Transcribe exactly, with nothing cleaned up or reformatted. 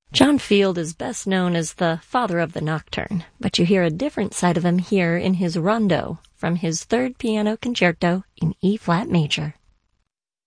John Field is best known as the father of the nocturne, but you hear a different side of him here in his Rondo from his third piano concerto in E-flat major.